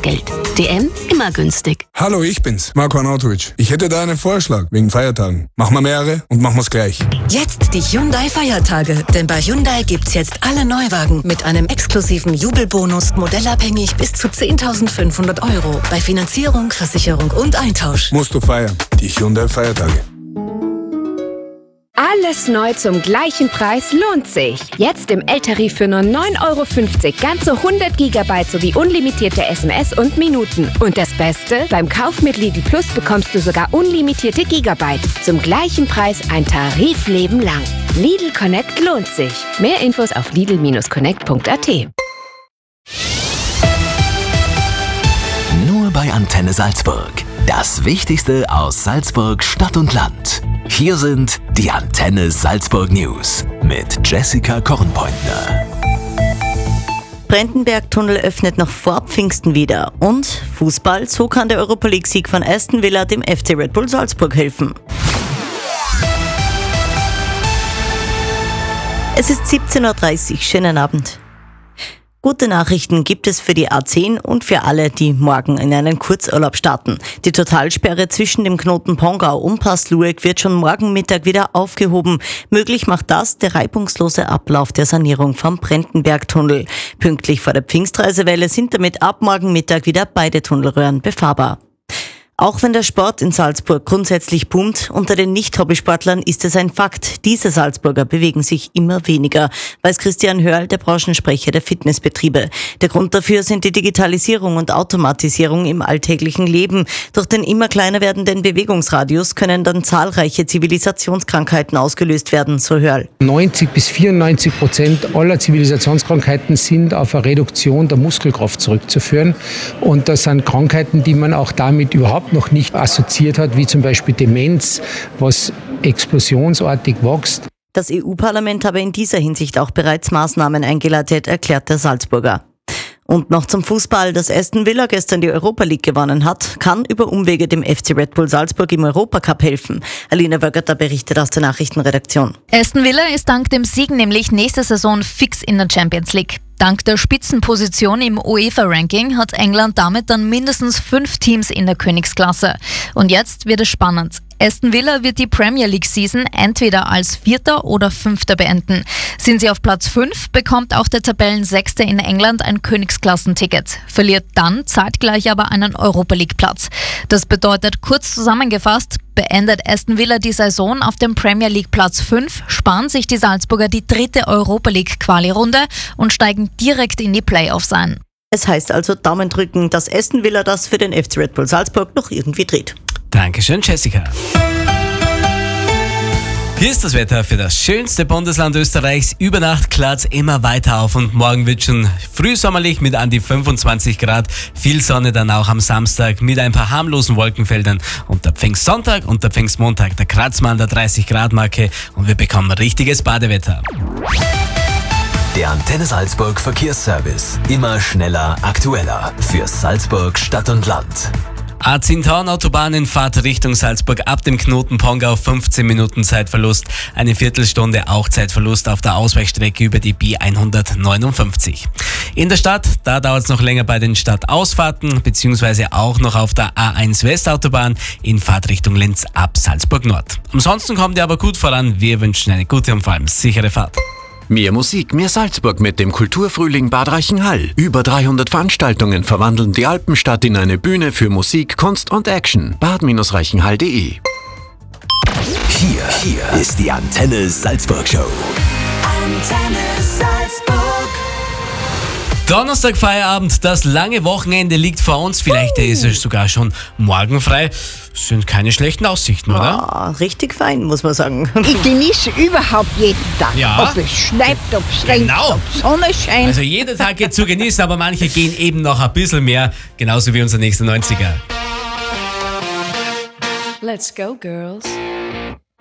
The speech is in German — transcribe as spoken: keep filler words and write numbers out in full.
Geld. D M, immer günstig. Hallo, ich bin's, Marko Arnautovic. Ich hätte da einen Vorschlag wegen Feiertagen. Machen wir mehrere und machen wir's gleich. Jetzt die Hyundai-Feiertage. Denn bei Hyundai gibt's jetzt alle Neuwagen mit einem exklusiven Jubelbonus, modellabhängig bis zu zehntausendfünfhundert Euro. Bei Finanzierung, Versicherung und Eintausch. Musst du feiern. Die Hyundai-Feiertage. Alles neu zum gleichen Preis lohnt sich. Jetzt im L-Tarif für nur neun Euro fünfzig ganze hundert Gigabyte sowie unlimitierte S M S und Minuten. Und das Beste, beim Kauf mit Lidl Plus bekommst du sogar unlimitierte Gigabyte. Zum gleichen Preis ein Tarifleben lang. Lidl Connect lohnt sich. Mehr Infos auf lidl connect punkt a t. Nur bei Antenne Salzburg. Das Wichtigste aus Salzburg, Stadt und Land. Hier sind die Antenne Salzburg News mit Jessica Kornpointner. Brentenberg-Tunnel öffnet noch vor Pfingsten wieder. Und Fußball, so kann der Europa League-Sieg von Aston Villa dem F C Red Bull Salzburg helfen. Es ist siebzehn Uhr dreißig. Schönen Abend. Gute Nachrichten gibt es für die A zehn und für alle, die morgen in einen Kurzurlaub starten. Die Totalsperre zwischen dem Knoten Pongau und Passlueck wird schon morgen Mittag wieder aufgehoben. Möglich macht das der reibungslose Ablauf der Sanierung vom Brentenberg-Tunnel. Pünktlich vor der Pfingstreisewelle sind damit ab morgen Mittag wieder beide Tunnelröhren befahrbar. Auch wenn der Sport in Salzburg grundsätzlich boomt, unter den Nicht-Hobbysportlern ist es ein Fakt. Diese Salzburger bewegen sich immer weniger, weiß Christian Hörl, der Branchensprecher der Fitnessbetriebe. Der Grund dafür sind die Digitalisierung und Automatisierung im alltäglichen Leben. Durch den immer kleiner werdenden Bewegungsradius können dann zahlreiche Zivilisationskrankheiten ausgelöst werden, so Hörl. neunzig bis vierundneunzig Prozent aller Zivilisationskrankheiten sind auf eine Reduktion der Muskelkraft zurückzuführen. Und das sind Krankheiten, die man auch damit überhaupt noch nicht assoziiert hat, wie zum Beispiel Demenz, was explosionsartig wächst. Das E U-Parlament habe in dieser Hinsicht auch bereits Maßnahmen eingeleitet, erklärt der Salzburger. Und noch zum Fußball, das Aston Villa gestern die Europa League gewonnen hat, kann über Umwege dem F C Red Bull Salzburg im Europacup helfen. Alina Wögerter berichtet aus der Nachrichtenredaktion. Aston Villa ist dank dem Sieg nämlich nächste Saison fix in der Champions League. Dank der Spitzenposition im UEFA-Ranking hat England damit dann mindestens fünf Teams in der Königsklasse. Und jetzt wird es spannend. Aston Villa wird die Premier League-Season entweder als Vierter oder Fünfter beenden. Sind sie auf Platz fünf, bekommt auch der Tabellensechste in England ein Königsklassenticket. Verliert dann zeitgleich aber einen Europa-League-Platz. Das bedeutet, kurz zusammengefasst, beendet Aston Villa die Saison auf dem Premier League Platz fünf, sparen sich die Salzburger die dritte Europa League Quali-Runde und steigen direkt in die Playoffs ein. Es heißt also Daumen drücken, dass Aston Villa das für den F C Red Bull Salzburg noch irgendwie dreht. Dankeschön, Jessica. Hier ist das Wetter für das schönste Bundesland Österreichs. Über Nacht klart es immer weiter auf und morgen wird schon frühsommerlich mit an die fünfundzwanzig Grad. Viel Sonne dann auch am Samstag mit ein paar harmlosen Wolkenfeldern. Und der Pfingstsonntag und der Pfingstmontag, da kratzt man an der dreißig Grad Marke und wir bekommen richtiges Badewetter. Der Antenne Salzburg Verkehrsservice. Immer schneller, aktueller. Für Salzburg, Stadt und Land. A zehn Town Autobahnenfahrt Richtung Salzburg ab dem Knoten Pongau, fünfzehn Minuten Zeitverlust, eine Viertelstunde auch Zeitverlust auf der Ausweichstrecke über die B hundertneunundfünfzig. In der Stadt, da dauert es noch länger bei den Stadtausfahrten, beziehungsweise auch noch auf der A eins Westautobahn in Fahrtrichtung Linz ab Salzburg Nord. Ansonsten kommt ihr aber gut voran, wir wünschen eine gute und vor allem sichere Fahrt. Mehr Musik, mehr Salzburg mit dem Kulturfrühling Bad Reichenhall. Über dreihundert Veranstaltungen verwandeln die Alpenstadt in eine Bühne für Musik, Kunst und Action. bad reichenhall punkt de. Hier, hier ist die Antenne Salzburg Show. Antenne Salzburg. Donnerstag Feierabend, das lange Wochenende liegt vor uns. Vielleicht ist es sogar schon morgen frei. Das sind keine schlechten Aussichten, oder? Ja, richtig fein, muss man sagen. Ich genieße überhaupt jeden Tag. Ja. Ob es schneit, ob es regnet, Genau. ob Sonne scheint. Also jeder Tag geht zu genießen, aber manche gehen eben noch ein bisschen mehr. Genauso wie unser nächster neunziger. Let's go, girls.